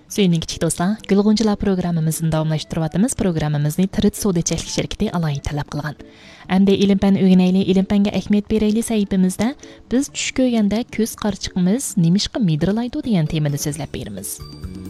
Suyuning kichik do'stlar, Gulg'unchilar programmamizni davomlashtiryapmiz. Programmamizni Tirit Soda ichimlik shirkati alohida talab qilgan. Endi ilm-fan o'rganaylik, ilm-fanga ahamiyat beraylik saytimizda biz tush ko'rganda ko'z qarchiqimiz nimishqa midirlaydi degan temani so'zlab beramiz.